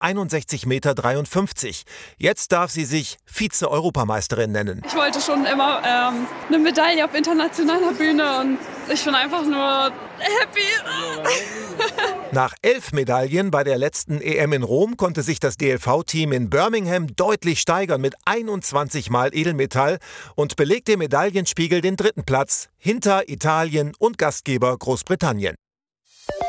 61,53 Meter. Jetzt darf sie sich Vize-Europameisterin nennen. Ich wollte schon immer eine Medaille auf internationaler Bühne und ich bin einfach nur happy. Nach 11 Medaillen bei der letzten EM in Rom konnte sich das DLV-Team in Birmingham deutlich steigern mit 21 Mal Edelmetall und belegt im Medaillenspiegel den 3. Platz hinter Italien und Gastgeber Großbritannien.